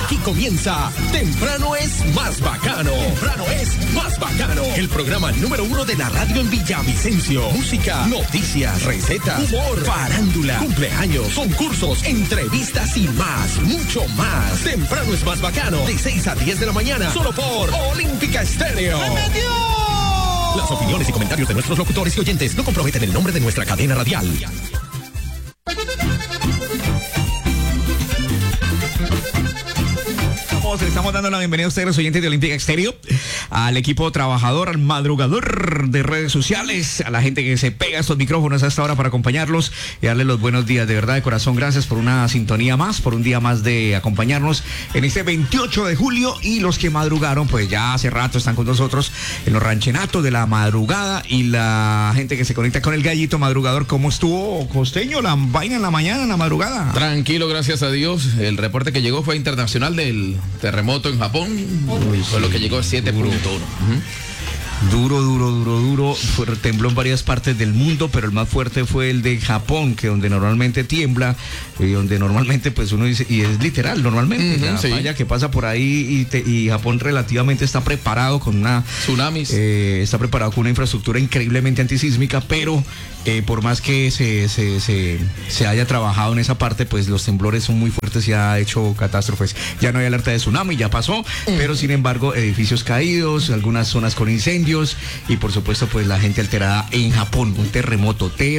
Aquí comienza Temprano es más bacano. Temprano es más bacano. El programa número 1 de la radio en Villavicencio. Música, noticias, recetas, humor, farándula, cumpleaños, concursos, entrevistas y más, mucho más. Temprano es más bacano. De 6 a 10 de la mañana. Solo por Olímpica Estéreo. Las opiniones y comentarios de nuestros locutores y oyentes no comprometen el nombre de nuestra cadena radial. Le estamos dando la bienvenida a ustedes, los oyentes de Olímpica Estéreo, al equipo trabajador, al madrugador de redes sociales, a la gente que se pega a estos micrófonos a esta hora para acompañarlos y darles los buenos días. De verdad, de corazón, gracias por una sintonía más, por un día más de acompañarnos en este 28 de julio. Y los que madrugaron, pues ya hace rato están con nosotros en los ranchenatos de la madrugada. Y la gente que se conecta con el gallito madrugador, ¿cómo estuvo, costeño, la vaina en la mañana, en la madrugada? Tranquilo, gracias a Dios. El reporte que llegó fue internacional del terremoto en Japón. Fue lo que llegó a 7.1. Duro. Tembló en varias partes del mundo, pero el más fuerte fue el de Japón, que donde normalmente tiembla, donde normalmente pues uno dice, y es literal, normalmente, la falla que pasa por ahí, y Japón relativamente está preparado con una... Tsunamis. Está preparado con una infraestructura increíblemente antisísmica, pero por más que se haya trabajado en esa parte, pues los temblores son muy fuertes y ha hecho catástrofes. Ya no hay alerta de tsunami, ya pasó, pero sin embargo, edificios caídos, algunas zonas con incendios, y por supuesto pues la gente alterada en Japón. Un terremoto de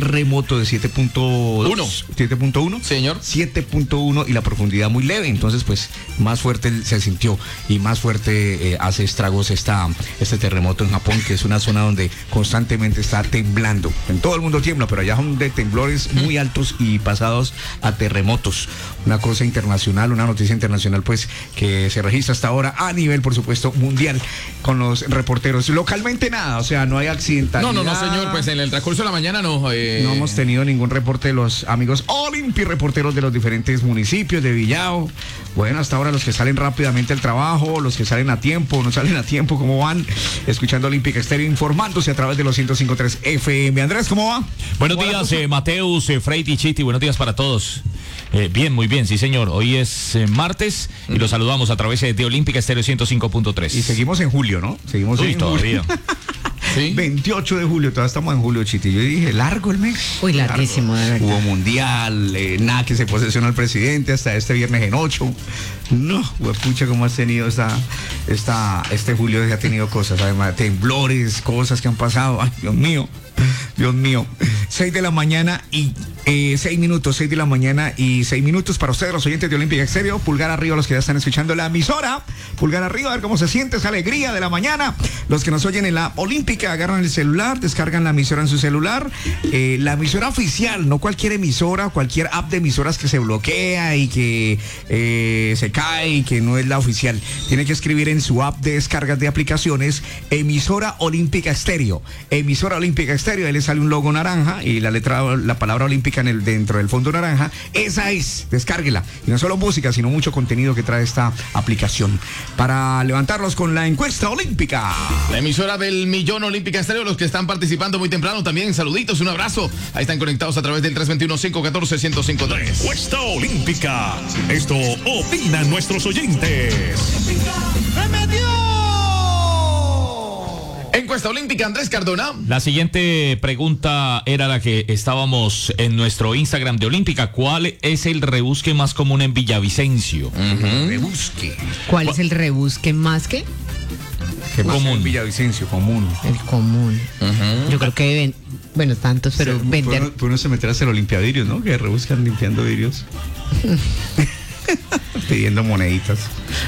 7.1, señor, 7.1, y la profundidad muy leve, entonces pues más fuerte se sintió y más fuerte hace estragos este terremoto en Japón, que es una zona donde constantemente está temblando. En todo el mundo tiembla, pero allá son de temblores muy altos y pasados a terremotos. Una cosa internacional, una noticia internacional pues que se registra hasta ahora a nivel, por supuesto, mundial, con los reporteros. Localmente nada, o sea, no hay accidentalidad. No, señor, pues en el transcurso de la mañana no hemos tenido ningún reporte de los amigos Olimpi, reporteros de los diferentes municipios de Villao. Bueno, hasta ahora los que salen rápidamente al trabajo, los que salen a tiempo, no salen a tiempo, ¿cómo van? Escuchando Olímpica Estéreo, informándose a través de los 105.3 FM. Andrés, ¿cómo va? Buenos días, Mateus, Freight y Chiti, buenos días para todos. Bien, muy bien, sí señor. Hoy es martes y los saludamos a través de Olímpica Estéreo 105.3. Y seguimos en julio, ¿no? Seguimos en todavía. ¿Sí? 28 de julio, todavía estamos en julio, Chiti. Yo dije, largo el mes. Uy, larguísimo, de verdad. Hubo mundial, nada que se posesiona el presidente hasta este viernes en 8. No, pucha, cómo has tenido este julio, ha tenido cosas, además, temblores, cosas que han pasado. Ay, Dios mío. 6 de la mañana y 6 minutos, 6 de la mañana y 6 minutos para ustedes, los oyentes de Olímpica Estéreo. Pulgar arriba los que ya están escuchando la emisora. Pulgar arriba, a ver cómo se siente esa alegría de la mañana. Los que nos oyen en la Olímpica, agarran el celular, descargan la emisora en su celular. La emisora oficial, no cualquier emisora, cualquier app de emisoras que se bloquea y que se cae y que no es la oficial. Tiene que escribir en su app de descargas de aplicaciones, emisora Olímpica Estéreo. Emisora Olímpica Estéreo, ahí le sale un logo naranja y la palabra olímpica dentro del fondo naranja. Esa es, descárguela. Y no solo música, sino mucho contenido que trae esta aplicación. Para levantarlos con la encuesta olímpica. La emisora del millón Olímpica Estéreo, los que están participando muy temprano también, saluditos, un abrazo. Ahí están conectados a través del 321-514-1053. Encuesta olímpica. Esto opinan nuestros oyentes. Encuesta olímpica, Andrés Cardona. La siguiente pregunta era la que estábamos en nuestro Instagram de Olímpica. ¿Cuál es el rebusque más común en Villavicencio? Rebusque. ¿Cuál es el rebusque más que? ¿Qué más en Villavicencio? Común. El común. Yo creo que deben, bueno, tantos, pero vender. Uno se meterá a hacer olimpiavidrios, ¿no? Que rebuscan limpiando vidrios. Pidiendo moneditas.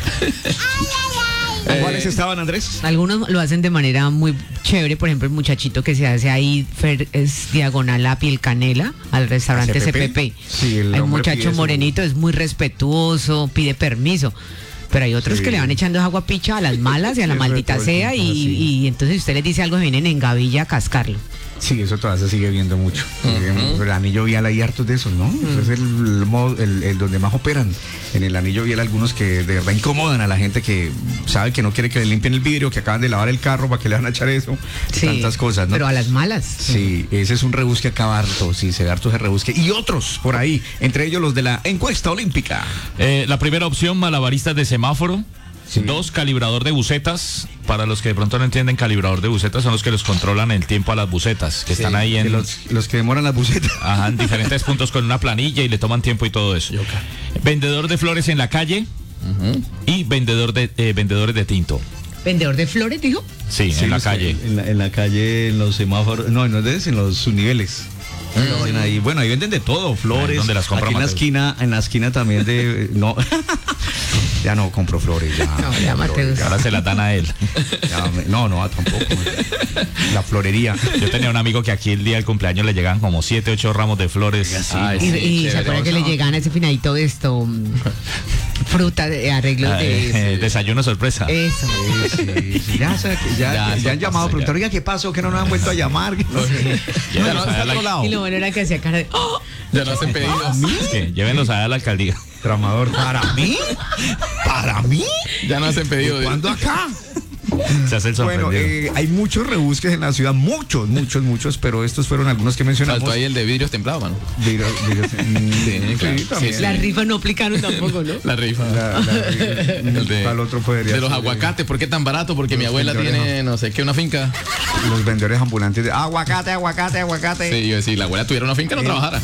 ¿Cuáles estaban, Andrés? Algunos lo hacen de manera muy chévere, por ejemplo el muchachito que se hace ahí es diagonal a Piel Canela, al restaurante CPP. Sí, hay un muchacho morenito, es muy respetuoso, pide permiso. Pero hay otros que le van echando agua picha a las malas y a la maldita sea y entonces usted les dice algo y vienen en gavilla a cascarlo. Sí, eso todavía se sigue viendo mucho. El anillo vial hay hartos de esos, ¿no? Es el donde más operan. En el anillo vial algunos que de verdad incomodan a la gente que sabe que no quiere que le limpien el vidrio, que acaban de lavar el carro, ¿para que le van a echar eso? Sí, tantas cosas, ¿no? pero a las malas. Sí, ese es un rebusque acá harto, sí, se da harto ese rebusque. Y otros por ahí, entre ellos los de la encuesta olímpica. La primera opción, malabaristas de semáforo. Sí. 2, calibrador de bucetas. Para los que de pronto no entienden, calibrador de bucetas son los que los controlan el tiempo a las bucetas, que están ahí en los que demoran las bucetas. Ajá, en diferentes puntos con una planilla y le toman tiempo y todo eso. Vendedor de flores en la calle y vendedores de tinto. ¿Vendedor de flores, dijo? Sí, en la calle. En la calle, en los semáforos, no, en los subniveles. Ahí, bueno, ahí venden de todo, flores. Ahí donde las compra aquí en la esquina también de no. Ya no compro flores, ya. No, ya Mateus. Ahora se las dan a él. No, tampoco. La florería. Yo tenía un amigo que aquí el día del cumpleaños le llegan como 7, 8 ramos de flores. Ay, Y se acuerda que le llegan a ese finadito esto, fruta de arreglo de desayuno sorpresa. eso. Sí. Ya han llamado a preguntar, oiga, ¿qué pasó? Que no nos han vuelto a llamar. Ya no está otro lado. Y lo bueno era que hacía cara de ¡oh! Ya no hacen pedidos. Es que llévenlos a la alcaldía. Tramador. ¿Para mí? ¿Para mí? Ya no hacen pedidos. ¿Cuándo acá? Se hace el Bueno, sorprendido. hay muchos rebusques en la ciudad, muchos, pero estos fueron algunos que mencionamos. Faltó ahí el de vidrios templados, mano. Sí, claro. también. Las rifas no aplicaron tampoco, ¿no? La rifa. ¿Cuál otro podría De los ser? aguacates, ¿por qué tan barato? Porque mi abuela vendedores, tiene, no sé qué, una finca. Los vendedores ambulantes de aguacate. Sí, yo decía, la abuela tuviera una finca, no trabajara.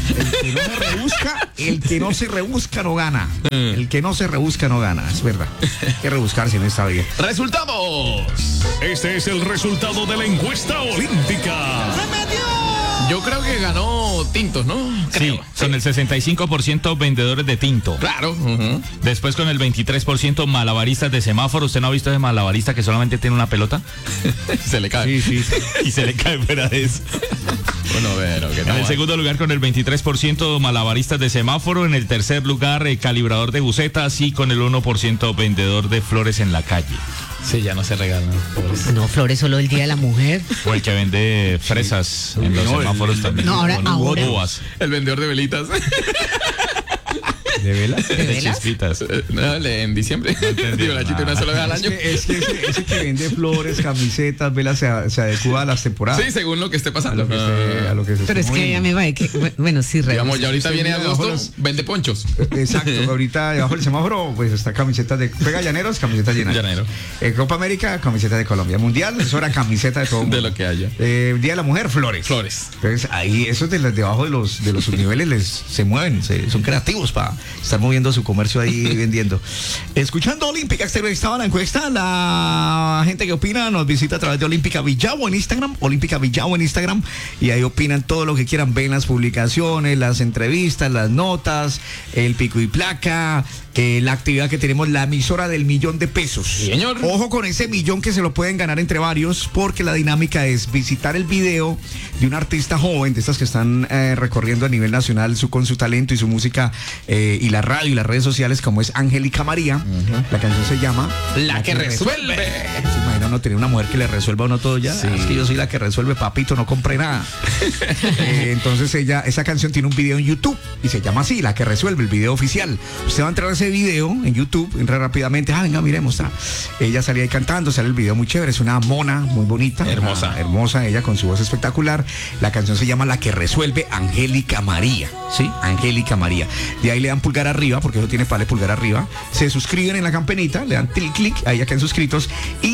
El que no se rebusca no gana. El que no se rebusca no gana, es verdad. Hay que rebuscarse en esta vida. ¡Resultados! Este es el resultado de la encuesta olímpica. Yo creo que ganó Tintos, ¿no? Sí, con el 65% vendedores de tinto. Claro. Después con el 23% malabaristas de semáforo. ¿Usted no ha visto ese malabarista que solamente tiene una pelota? Se le cae. Sí. Y se le cae fuera de eso. Bueno, pero ¿qué En tal? el segundo lugar con el 23% malabaristas de semáforo. En el tercer lugar calibrador de bucetas y con el 1% vendedor de flores en la calle. Sí, ya no se regalan. Pobres. No, flores solo el Día de la Mujer. O el que vende fresas en los semáforos también. No, ahora- Uvas. El vendedor de velitas. ¿De velas? ¿De De velas? chispitas. No, en diciembre. Digo, la chita una sola vez al año. Es que ese que vende flores, camisetas, velas, se adecua a las temporadas. Sí, según lo que esté A pasando. lo que se Pero es esté que ya moviendo. me va que, bueno, sí, Digamos, ya ahorita Usted viene mira agosto, bajo los- vende ponchos. Exacto, ahorita debajo del semáforo pues está camisetas de Pega Llaneros, camisetas llenas. Llanero. Copa América, camiseta de Colombia. Mundial, eso era camiseta de todo el mundo. De lo que haya. Día de la Mujer, flores. Flores. Entonces ahí esos debajo de los subniveles se mueven, son creativos para estar moviendo su comercio ahí vendiendo. Escuchando Olímpica Exterior, estaba la encuesta, la gente que opina nos visita a través de Olímpica Villavo en Instagram, Olímpica Villavo en Instagram, y ahí opinan todo lo que quieran, ven las publicaciones, las entrevistas, las notas, el pico y placa, la actividad que tenemos, la emisora del $1.000.000. Señor. Ojo con ese millón que se lo pueden ganar entre varios, porque la dinámica es visitar el video de un artista joven, de estas que están recorriendo a nivel nacional con su talento y su música y la radio y las redes sociales, como es Angélica María. La canción se llama La que resuelve. ¿Se imagina uno tener una mujer que le resuelva a uno todo ya? Sí. Es que yo soy la que resuelve, papito, no compré nada. Entonces esa canción tiene un video en YouTube y se llama así, La que resuelve, el video oficial. Usted va a entrar a ese video en YouTube, entra rápidamente, venga, miremos, ella salía ahí cantando, sale el video muy chévere, es una mona muy bonita, Hermosa. hermosa, ella con su voz espectacular. La canción se llama La que resuelve, Angélica María, ¿sí? Angélica María. De ahí le dan pulgar arriba, porque eso tiene para darle pulgar arriba, se suscriben en la campanita, le dan clic, ahí ya quedan suscritos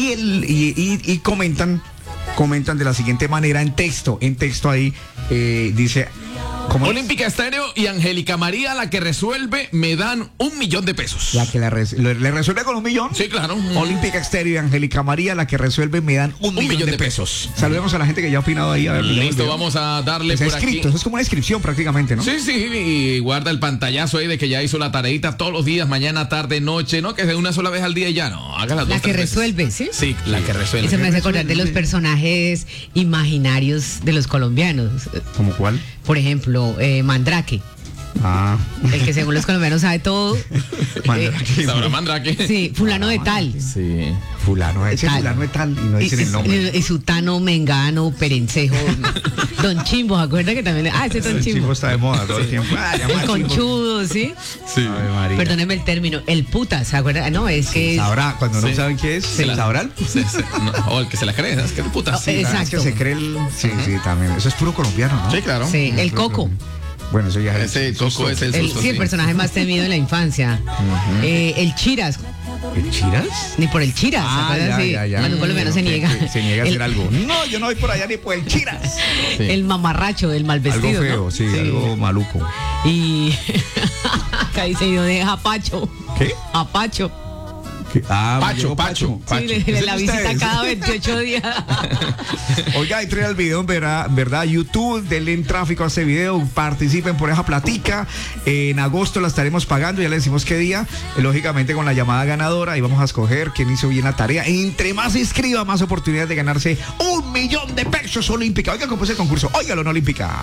y comentan de la siguiente manera en texto ahí dice ¿cómo es? Olímpica Estéreo y Angélica María, la que resuelve, me dan $1.000.000. La que le resuelve con $1 millón. Sí, claro. Olímpica Estéreo y Angélica María, la que resuelve, me dan $1 millón de pesos. Saludemos a la gente que ya ha opinado ahí. A ver, Listo, vamos a darle Está por aquí. escrito, eso es como una inscripción prácticamente, ¿no? Sí, y guarda el pantallazo ahí de que ya hizo la tareita todos los días, mañana, tarde, noche, ¿no? Que de una sola vez al día y ya, no, haga las La dos, que tres veces. resuelve, ¿sí? Sí, la que resuelve. Eso me hace acordar de los personajes imaginarios de los colombianos. ¿Como cuál? Por ejemplo, Mandrake. Ah. El que según los colombianos sabe todo. Mandrake. Sabrá Mandrake. Sí, fulano de tal. Sí. Fulano, ese Tal. fulano de tal y no dicen el nombre. Y Sutano, Mengano, Perencejo, Don Chimbo, ¿se acuerda que también? Ese es Don El Chimbo. Chimbo está de moda todo el tiempo. El conchudo, ¿sí? Sí. Ave María. Perdóneme el término. El puta, ¿se acuerda? No, es que es... Sabrá, cuando no Sí. saben qué es, sabrán. Sí, sí. No, o el que se la cree, es que de puta. Sí, Exacto. Es que se cree el... Sí, sí, también. Eso es puro colombiano, ¿no? sí, claro. Sí, el Coco. Bueno, eso ya es... Ese Coco es el susto. Sí, el personaje más temido en la infancia. El Chiras. ¿El Chiras? Ni por el Chiras, ¿se acuerdan? Sí, cuando un colombiano se niega. Se niega a hacer El- algo. No, yo no voy por allá ni por el Chiras. Sí. El mamarracho, el mal vestido, Algo feo, ¿no? sí, algo maluco. Y acá dice yo de Japacho. ¿Qué? Japacho. Ah, Pacho, llegó Pacho. Sí, la visita ustedes? cada 28 días. Oiga, entré al video, en verdad, YouTube, denle en tráfico a este video, participen por esa platica. En agosto la estaremos pagando, ya le decimos qué día. Lógicamente con la llamada ganadora y vamos a escoger quién hizo bien la tarea. Entre más se inscriba, más oportunidades de ganarse 1 millón de pesos Olímpica. Oiga, ¿cómo es el concurso? Óigalo en Olímpica.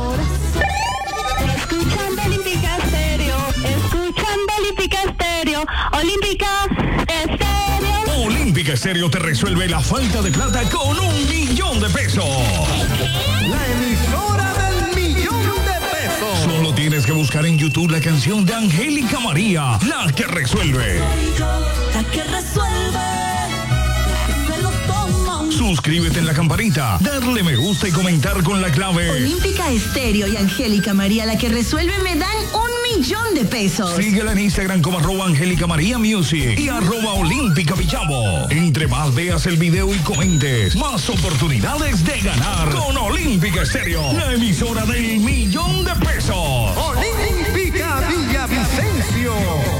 Escuchando Olímpica Estéreo, escuchando Olímpica Estéreo, Olímpica Estéreo. Olímpica Estéreo te resuelve la falta de plata con 1 millón de pesos. La emisora del millón de pesos. Solo tienes que buscar en YouTube la canción de Angélica María, La que resuelve. La que resuelve, se lo toma. Suscríbete en la campanita, darle me gusta y comentar con la clave. Olímpica Estéreo y Angélica María, la que resuelve, me dan 1 millón de pesos. Síguela en Instagram como @Angélica María Music y @Olímpica Pichamo. Entre más veas el video y comentes, más oportunidades de ganar con Olímpica Estéreo, la emisora del millón de pesos. Olímpica Villavicencio.